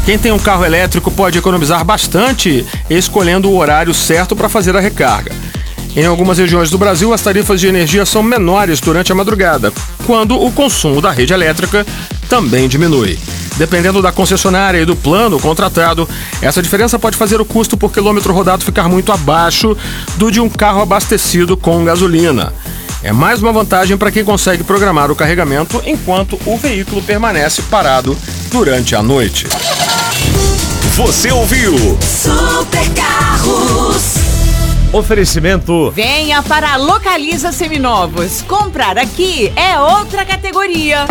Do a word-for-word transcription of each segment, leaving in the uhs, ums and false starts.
Quem tem um carro elétrico pode economizar bastante escolhendo o horário certo para fazer a recarga. Em algumas regiões do Brasil, as tarifas de energia são menores durante a madrugada, quando o consumo da rede elétrica também diminui. Dependendo da concessionária e do plano contratado, essa diferença pode fazer o custo por quilômetro rodado ficar muito abaixo do de um carro abastecido com gasolina. É mais uma vantagem para quem consegue programar o carregamento enquanto o veículo permanece parado durante a noite. Você ouviu Super Carros. Oferecimento. Venha para a Localiza Seminovos. Comprar aqui é outra categoria.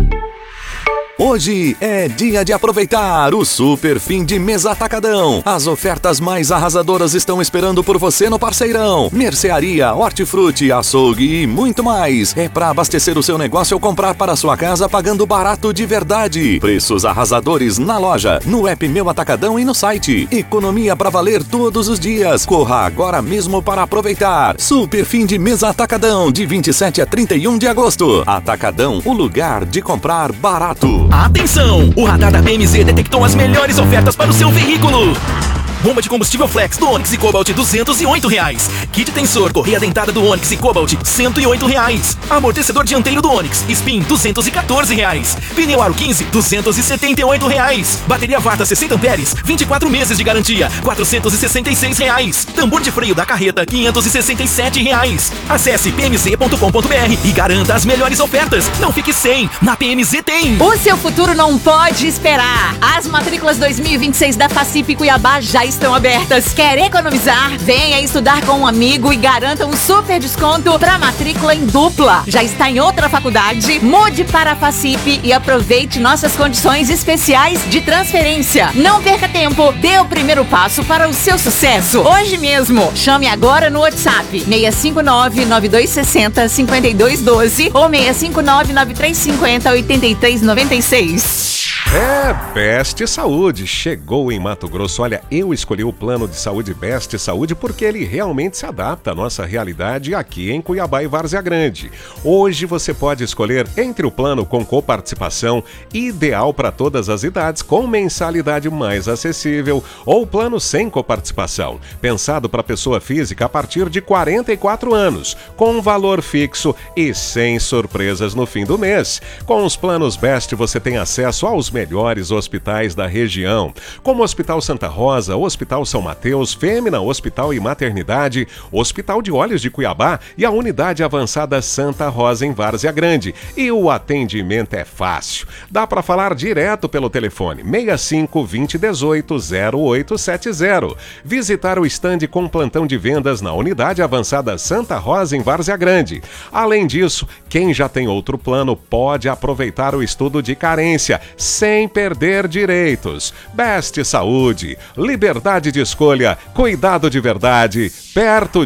Hoje é dia de aproveitar o super fim de mês Atacadão. As ofertas mais arrasadoras estão esperando por você no Parceirão. Mercearia, hortifruti, açougue e muito mais. É para abastecer o seu negócio ou comprar para sua casa pagando barato de verdade. Preços arrasadores na loja, no app Meu Atacadão e no site. Economia para valer todos os dias. Corra agora mesmo para aproveitar. Super fim de mês Atacadão, de vinte e sete a trinta e um de agosto. Atacadão, o lugar de comprar barato. Atenção! O radar da P M Z detectou as melhores ofertas para o seu veículo. Bomba de combustível Flex do Onix e Cobalt, duzentos e oito reais. Kit tensor, correia dentada do Onix e Cobalt, cento e oito reais. Amortecedor dianteiro do Onix, Spin, duzentos e quatorze reais. Pneu Aro quinze, duzentos e setenta e oito reais. Bateria Varta sessenta amperes, vinte e quatro meses de garantia, quatrocentos e sessenta e seis reais. Tambor de freio da carreta, quinhentos e sessenta e sete reais. Acesse p m z ponto com ponto b r e garanta as melhores ofertas. Não fique sem, na P M Z tem. O seu futuro não pode esperar. As matrículas dois mil e vinte e seis da Facip Cuiabá já estão abertas. Quer economizar? Venha estudar com um amigo e garanta um super desconto para matrícula em dupla. Já está em outra faculdade? Mude para a Facip e aproveite nossas condições especiais de transferência. Não perca tempo. Dê o primeiro passo para o seu sucesso hoje mesmo. Chame agora no WhatsApp seis cinco nove, nove dois seis zero, cinco dois um dois ou seis cinco nove, nove três cinco zero, oito três nove seis. É, Best Saúde chegou em Mato Grosso. Olha, eu escolhi o plano de saúde Best Saúde porque ele realmente se adapta à nossa realidade aqui em Cuiabá e Várzea Grande. Hoje você pode escolher entre o plano com coparticipação, ideal para todas as idades, com mensalidade mais acessível, ou o plano sem coparticipação, pensado para pessoa física a partir de quarenta e quatro anos, com valor fixo e sem surpresas no fim do mês. Com os planos Best você tem acesso aos melhores hospitais da região, como o Hospital Santa Rosa, Hospital São Mateus, Fêmea, Hospital e Maternidade, Hospital de Olhos de Cuiabá e a Unidade Avançada Santa Rosa em Várzea Grande. E o atendimento é fácil. Dá para falar direto pelo telefone seis cinco, vinte, dezoito, zero oito sete zero. Visitar o estande com plantão de vendas na Unidade Avançada Santa Rosa em Várzea Grande. Além disso, quem já tem outro plano pode aproveitar o estudo de carência sem perder direitos. Best Saúde, liberdade de escolha, cuidado de verdade, perto